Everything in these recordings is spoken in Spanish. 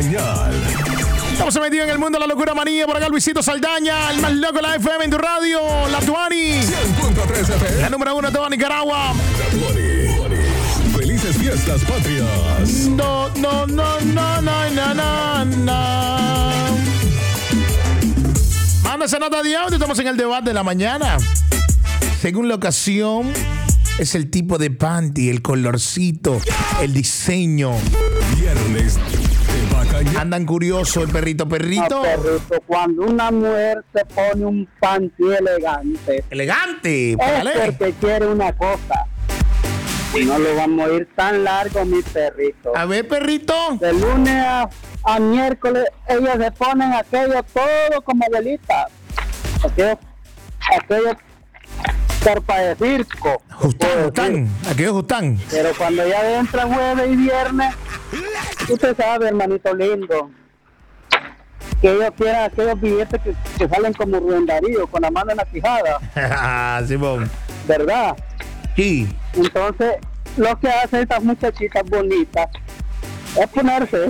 señal. Estamos metidos en el mundo de la locura manía. Por acá Luisito Saldaña, el más loco de la FM en tu radio, la Tuani. 100.3 FM. La número 1 de toda Nicaragua. La Tuani. Felices fiestas patrias. No. Manda esa nota de audio. Estamos en el debate de la mañana. Según la ocasión, es el tipo de panty, el colorcito, el diseño. Viernes de Bacaña. Andan curiosos el perrito. No, perrito, cuando una mujer se pone un panty elegante, Elegante. es Párale. porque quiere una cosa. No lo vamos a ir tan largo, mi perrito. A ver, perrito. De lunes a miércoles, ellos se ponen aquello todo como velitas. Aquello carpa de circo. Justán. Aquellos Justán. Pero cuando ya entra jueves y viernes, usted sabe, hermanito lindo, que ellos quieren aquellos billetes que salen como Rubén Darío, con la mano en la quijada, Simón. ¿verdad? Sí. Entonces, lo que hacen estas muchachitas bonitas es ponerse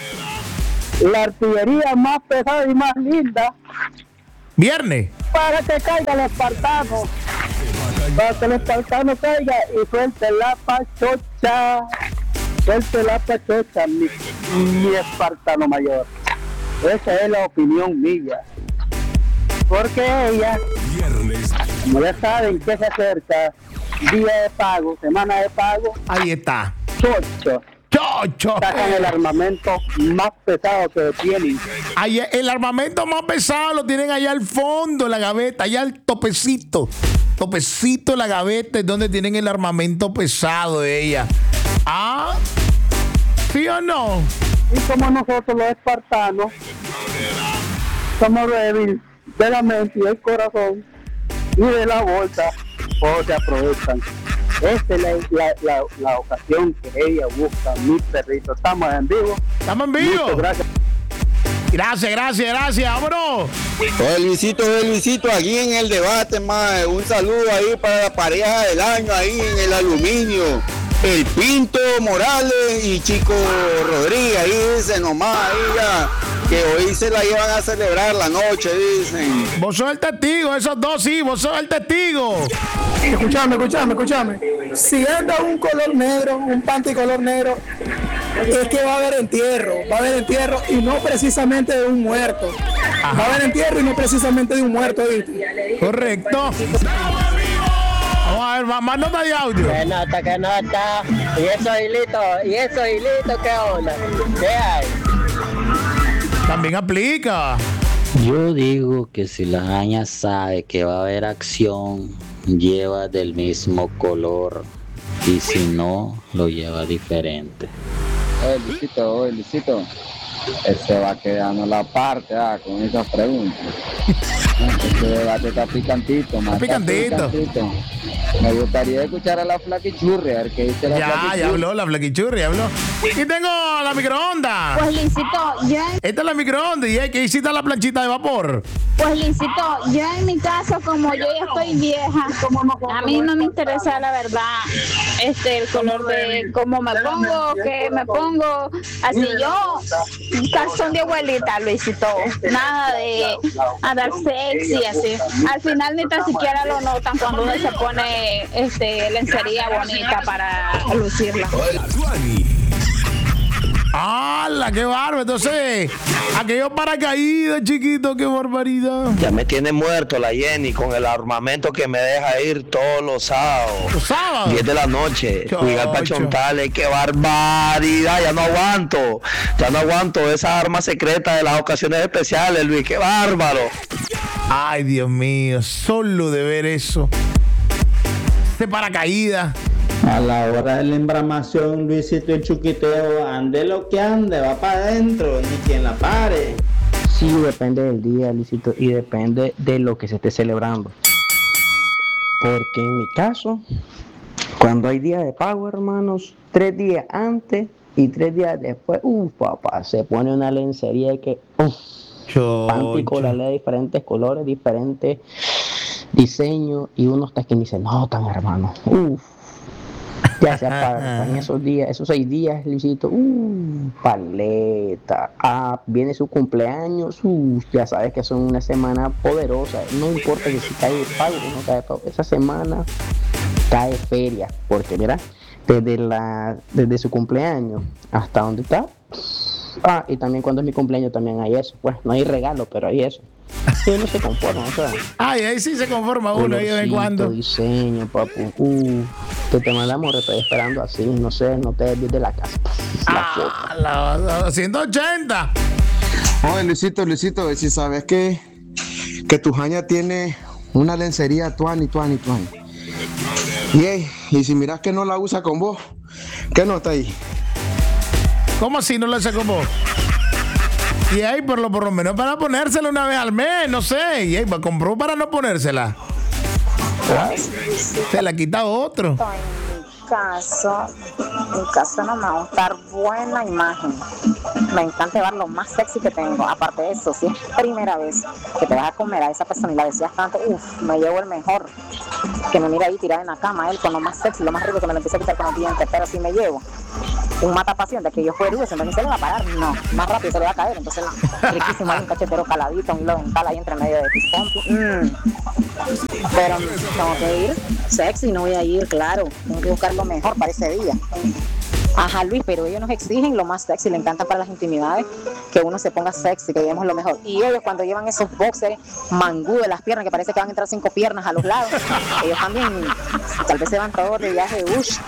la artillería más pesada y más linda Viernes. para que caiga el espartano. Para que el espartano caiga y suelte la pachocha. Suelte la pachocha, mi espartano mayor. Esa es la opinión mía. Porque ella, Viernes. como ya saben que se acerca día de pago, semana de pago, Ahí está. chocho, Chocho. sacan el armamento más pesado que tienen. Ahí, el armamento más pesado lo tienen allá al fondo, en la gaveta, allá al topecito. Topecito, la gaveta es donde tienen el armamento pesado de ella. ¿Ah? ¿Sí o no? Y como nosotros los espartanos somos débiles de la mente y del corazón y de la bolsa, todos se aprovechan. Esta es la ocasión que ella busca, mi perrito. Estamos en vivo. Estamos en vivo. Muchas gracias. Gracias. Vámonos. Oye Luisito, aquí en el debate, mae, un saludo ahí para la pareja del año ahí en el aluminio. El Pinto Morales y Chico Rodríguez, ahí dicen nomás, ahí ya, que hoy se la iban a celebrar la noche, dicen. Vos sos el testigo, esos dos sí, vos sos el testigo. Escúchame. Si anda un color negro, un panty color negro, es que va a haber entierro y no precisamente de un muerto. Ajá. Va a haber entierro y no precisamente de un muerto, ¿viste? Correcto. Vamos a ver, más nota de audio. Que nota. Y eso hilito, ¿qué onda? ¿Qué hay? También aplica. Yo digo que si la araña sabe que va a haber acción, lleva del mismo color y si no, lo lleva diferente. Oye Luisito, se va quedando la parte con esas preguntas. Este debate está picantito, más. Picantito. Me gustaría escuchar a la Flaquichurri, a ver qué dice la Flaquichurri. Ya habló la Flaquichurri, habló. Y tengo la microondas. Pues Lincito, Esta es la microondas. ¿Y qué hiciste la planchita de vapor? yo en mi caso, como yo ya estoy vieja, a mí no me interesa la verdad el color de cómo me pongo, qué me pongo. Así yo, calzón de abuelita, Luisito. Nada de andar sexy, así. Al final ni tan siquiera lo notan cuando uno se pone lencería bonita para lucirla. La Tuani. ¡Hala, qué bárbaro! Entonces, aquellos paracaídas, chiquito, qué barbaridad. Ya me tiene muerto la Jenny con el armamento que me deja ir todos los sábados. ¿Los sábados? 10 de la noche. Chocho. Llegar para Chontales, qué barbaridad. Ya no aguanto esas armas secretas de las ocasiones especiales, Luis. Qué bárbaro. Ay, Dios mío, solo de ver eso. Ese paracaídas. A la hora de la embramación, Luisito el chuquiteo, ande lo que ande, va para adentro, ni quien la pare. Sí, depende del día, Luisito, y depende de lo que se esté celebrando. Porque en mi caso, cuando hay día de pago, hermanos, 3 días antes y 3 días después, papá, se pone una lencería que, panty colorada de diferentes colores, diferentes diseños, y uno está que ni se notan, hermano. Ya se apartan esos días, esos 6 días, Luisito. Paleta. Viene su cumpleaños. Ya sabes que son una semana poderosa. No importa que si cae pago o no cae pago. Esa semana cae feria. Porque mira, desde su cumpleaños hasta donde está. Y también cuando es mi cumpleaños también hay eso. Pues no hay regalo, pero hay eso. Y uno se conforma, o sea. Ahí sí se conforma uno ahí de vez en cuando. Diseño, papu. Te mandamos, estoy esperando así, no sé, no te desvíes de la casa. La 180. Oye, Luisito, si sabes que tu jaña tiene una lencería tuani. Y si miras que no la usa con vos, ¿qué no está ahí? ¿Cómo así no la usa con vos? Y ahí por lo menos para ponérsela una vez al mes, no sé. Y ahí compró para no ponérsela. Se la quita otro. En mi caso no me va a gustar buena imagen. Me encanta llevar lo más sexy que tengo. Aparte de eso, si es primera vez que te vas a comer a esa persona y la deseas tanto, me llevo el mejor. Que me mira ahí tirada en la cama, él con lo más sexy, lo más rico, que me lo empiece a quitar con los dientes. Pero si me llevo un matapasión de que yo fuera entonces se le va a parar, no, más rápido se le va a caer. Entonces riquísimo, hay un cachetero caladito, un hilo dental ahí entre medio de pistón. Pero tengo que ir sexy, no voy a ir, claro, tengo que buscar lo mejor para ese día. Ajá, Luis, pero ellos nos exigen lo más sexy, le encanta para las intimidades que uno se ponga sexy, que llevemos lo mejor. Y ellos cuando llevan esos boxers mangudos de las piernas, que parece que van a entrar 5 piernas a los lados, ellos también tal vez se van todos de viaje,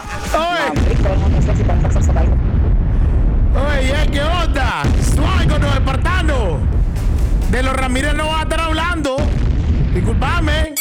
Oye, ¿qué onda? Suave con los espartanos. De los Ramírez no vas a estar hablando. Disculpame.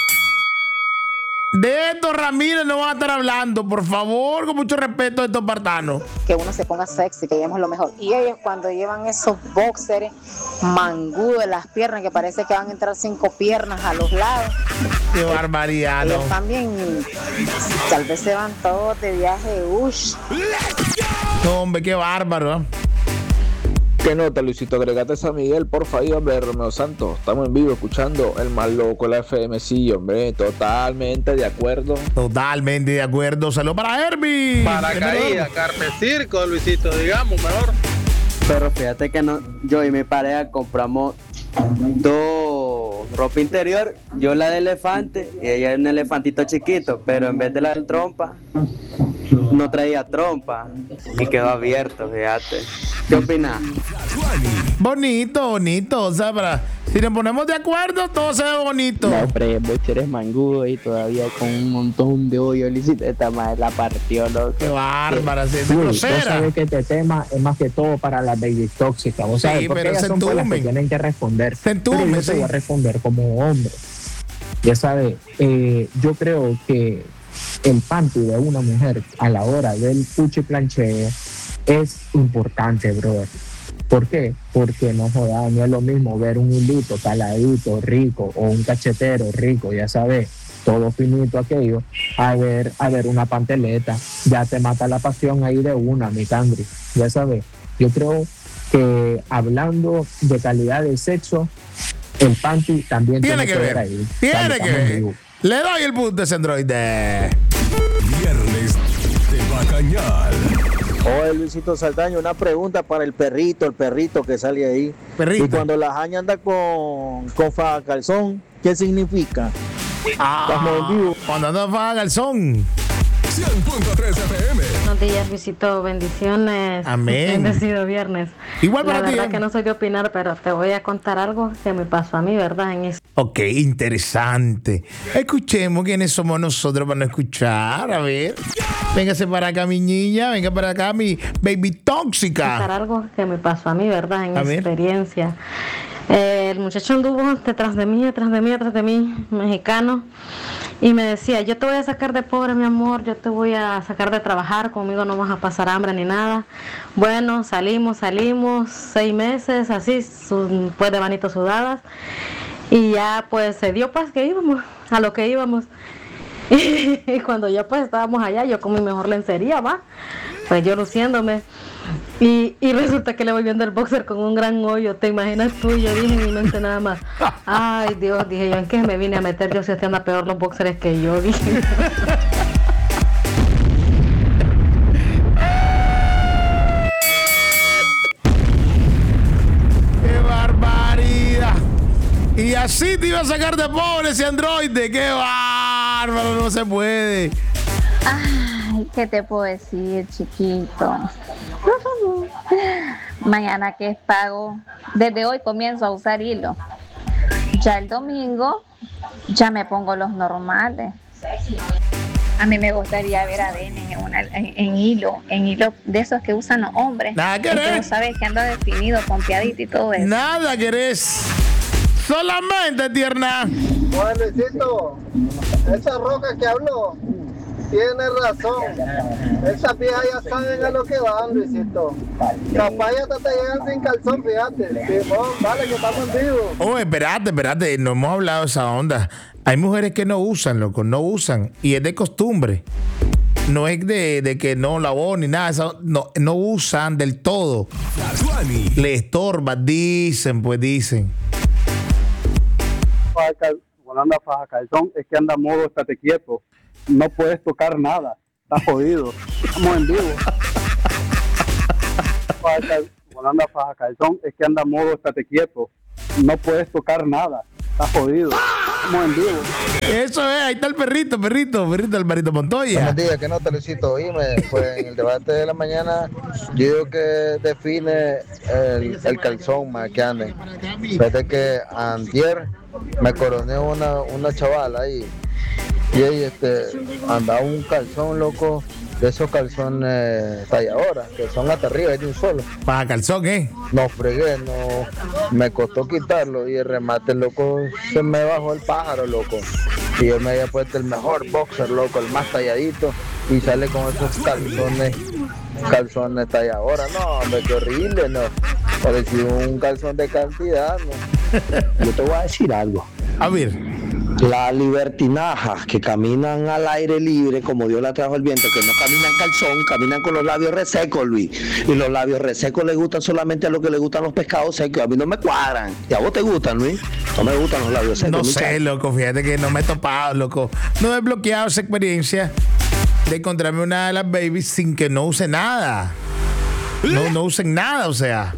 De estos Ramírez no van a estar hablando, por favor, con mucho respeto a estos espartanos. Que uno se ponga sexy, que llevemos lo mejor. Y ellos cuando llevan esos boxers mangudos de las piernas, que parece que van a entrar 5 piernas a los lados. Qué barbaridad, ¿no? Ellos también tal vez se van todos de viaje, No, hombre, qué bárbaro, ¿eh? ¿Qué nota, Luisito? Agregate a San Miguel, porfa, y hombre, Romeo Santos. Estamos en vivo escuchando el más loco, la FM. Sí, hombre, totalmente de acuerdo. Totalmente de acuerdo. Saludos para Herbie. Paracaídas, carne circo, Luisito, digamos, mejor. Pero fíjate que yo y mi pareja compramos 2 ropa interior. Yo la de elefante y ella un elefantito chiquito, pero en vez de la trompa, no traía trompa y quedó abierto, fíjate. ¿Qué opinas? Bonito, o sea, si nos ponemos de acuerdo, todo se ve bonito. No, hombre, vos eres mangudo y todavía con un montón de hoyo, Luisito, esta madre la partió, loco. Qué bárbara, sí, vos sabés que este tema es más que todo para las baby tóxicas, vos sabés, porque ellas son las que tienen que responder. Pero yo te voy a responder como hombre. Ya sabes, yo creo que el panty de una mujer a la hora del puchi plancheo es importante, brother. ¿Por qué? Porque no jodas, no es lo mismo ver un hilito caladito, rico, o un cachetero rico, ya sabes, todo finito aquello, a ver una panteleta. Ya te mata la pasión ahí de una, mi cangri. Ya sabes, yo creo que hablando de calidad de sexo, el panty también tiene que ver ahí. Tiene que ver. Le doy el punto de ese androide. Viernes de Bacañal. Oye, Luisito Saldaño, una pregunta para el perrito que sale ahí. Perrito. Y cuando la jaña anda con faja calzón, ¿qué significa? Cuando anda faja calzón. 100.3 FM. Buenos días, Luisito, bendiciones. Amén. Bendecido viernes. Igual para ti. La verdad que no soy de opinar, pero te voy a contar algo que me pasó a mí, ¿verdad? En eso. Ok, interesante. Escuchemos quiénes somos nosotros para no escuchar. A ver. Véngase para acá, mi niña. Venga para acá, mi baby tóxica. Contar algo que me pasó a mí, ¿verdad? En mi experiencia. El muchacho anduvo detrás de mí, mexicano, y me decía, yo te voy a sacar de pobre, mi amor, yo te voy a sacar de trabajar, conmigo no vas a pasar hambre ni nada. Bueno, salimos 6 meses, así, pues de manitos sudadas, y ya pues se dio pues que íbamos, a lo que íbamos. Y cuando ya pues estábamos allá, yo con mi mejor lencería, pues yo luciéndome. Y resulta que le voy viendo el boxer con un gran hoyo. ¿Te imaginas tú? Yo dije en mi mente nada más, ay Dios, dije yo, ¿en qué me vine a meter yo si este anda peor los boxers que yo? Dije. Y así te iba a sacar de pobre ese androide. ¡Qué bárbaro! No se puede. Ay, ¿qué te puedo decir, chiquito? Mañana que es pago, desde hoy comienzo a usar hilo. Ya el domingo ya me pongo los normales. A mí me gustaría ver a Dene en hilo de esos que usan los hombres. Nada querés. No sabes que anda definido, pompeadito y todo eso. Nada querés. Solamente tierna. Bueno, Luisito, esa roca que habló tiene razón. Esas viejas ya saben a lo que van, Luisito. Capaz ya te llegan sin calzón, fíjate. Simón, dale que estamos vivos. Oh, espérate, no hemos hablado de esa onda. Hay mujeres que no usan, loco, no usan. Y es de costumbre. No es de que no lavó ni nada. Eso, no usan del todo. Le estorba, dicen. Cuando anda faja calzón, es que anda modo estate quieto. No puedes tocar nada. Estás jodido. Estamos en vivo. Cuando anda faja calzón, es que anda modo estate quieto. No puedes tocar nada. Estás jodido. Estamos en vivo. Eso es, ahí está el perrito, el Marito Montoya. Buenos días, que no te Luisito. Oíme, pues en el debate de la mañana, yo digo que define el calzón más que anden. Fíjate que antier me coroné una chavala ahí. Y ahí andaba un calzón, loco, de esos calzones talladoras, que son hasta arriba, es de un solo. ¿Para calzón qué? No fregué, me costó quitarlo y el remate, loco, se me bajó el pájaro, loco. Y yo me había puesto el mejor boxer, loco, el más talladito, y sale con esos calzones talladoras. No, hombre, qué horrible, no. Parecía un calzón de cantidad, no. Yo te voy a decir algo. A ver. Las libertinajas que caminan al aire libre, como Dios la trajo el viento, que no caminan calzón, caminan con los labios resecos, Luis. Y los labios resecos les gustan solamente a lo que les gustan los pescados secos. A mí no me cuadran. ¿Y a vos te gustan, Luis? No me gustan los labios secos. No sé, loco, fíjate que no me he topado, loco. No he bloqueado esa experiencia de encontrarme una de las babies sin que no use nada. No usen nada, o sea.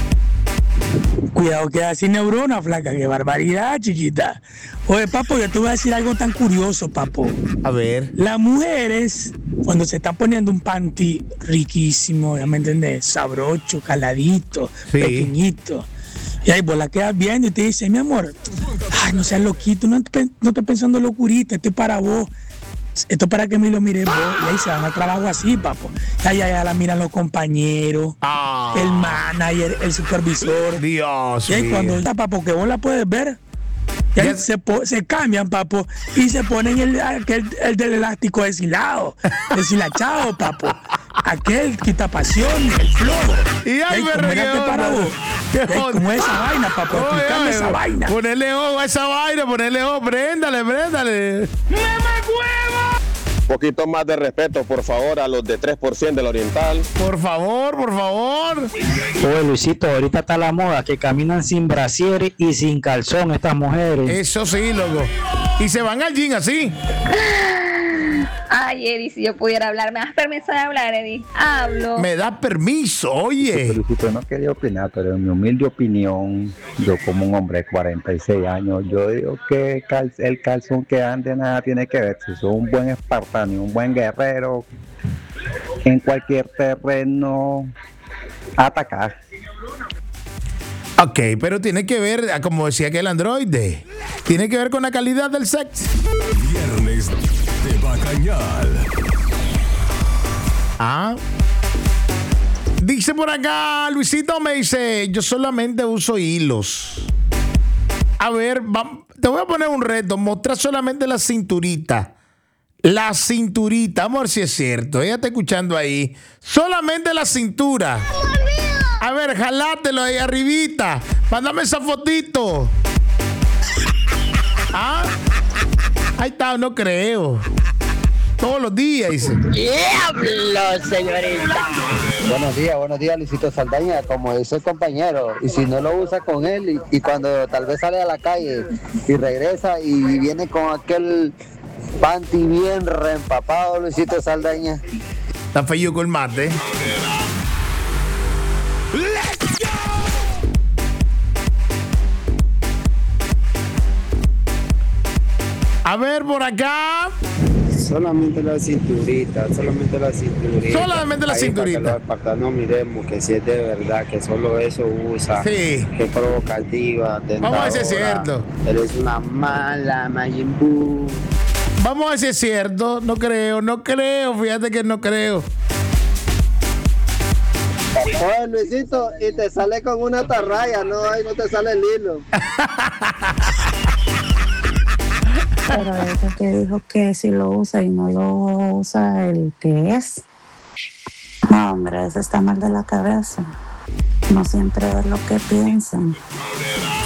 Cuidado, queda sin neurona, flaca. Qué barbaridad, chiquita. Oye, papo, yo te voy a decir algo tan curioso, papo. A ver. Las mujeres, cuando se están poniendo un panty riquísimo, ¿ya me entendés? Sabrocho, caladito, sí, pequeñito. Y ahí vos la quedas viendo y te dice, mi amor, ay, no seas loquito, no estés pensando locurita, esto es para vos. Esto es para que me lo mires vos. Y ahí se van al trabajo así, papo. Ya la miran los compañeros, el manager, el supervisor. Dios y ahí mío. cuando está, papo, que vos la puedes ver, y ahí se cambian, papo, y se ponen el del elástico deshilado, deshilachado, papo. Aquel quita pasión, el flow. Y ahí me regué para vos. Como esa vaina, papo, explícame esa vaina. Ponerle ojo a esa vaina, préndale. Un poquito más de respeto, por favor, a los de 3% del Oriental. Por favor. Oye, Luisito, ahorita está la moda que caminan sin brasier y sin calzón estas mujeres. Eso sí, loco. Y se van al gym así. Ay, Eddie, si yo pudiera hablar, ¿me das permiso de hablar, Eddie? Hablo. Me da permiso, oye. Luisito, no quería opinar, pero en mi humilde opinión, yo como un hombre de 46 años, yo digo que el calzón que ande nada tiene que ver. Si sos un buen espartano, un buen guerrero, en cualquier terreno, atacar. Ok, pero tiene que ver, como decía aquel androide, tiene que ver con la calidad del sexo. Viernes de Bacañal. Dice por acá, Luisito me dice, yo solamente uso hilos. A ver, te voy a poner un reto, mostrar solamente la cinturita. La cinturita, amor, si es cierto, ella está escuchando ahí. Solamente la cintura. A ver, jalátelo ahí arribita. Mándame esa fotito. Ahí está, no creo. Todos los días, dice. ¡Diablo, señorita! Buenos días, Luisito Saldaña, como dice el compañero. Y si no lo usa con él, y cuando tal vez sale a la calle y regresa y viene con aquel panty bien reempapado, Luisito Saldaña. Está feo con el mate. A ver, por acá. Solamente la cinturita. Solamente la ahí cinturita. Para que los espartanos miremos que si es de verdad, que solo eso usa. Sí. Que provocativa. Vamos a ver si es cierto. Eres una mala Majin Buu. Vamos a ver si es cierto. No creo. Fíjate que no creo. Oye, Luisito, y te sale con una atarraya, ¿no? Ahí no te sale el hilo. Pero eso que dijo que si lo usa y no lo usa el que es. No, hombre, eso está mal de la cabeza. No siempre es lo que piensan.